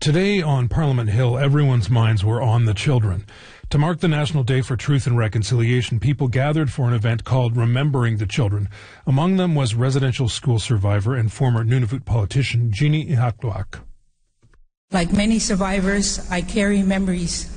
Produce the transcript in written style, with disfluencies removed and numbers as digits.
Today on Parliament Hill, everyone's minds were on the children. To mark the National Day for Truth and Reconciliation, people gathered for an event called Remembering the Children. Among them was residential school survivor and former Nunavut politician Jeannie Ihakluak. Like many survivors, I carry memories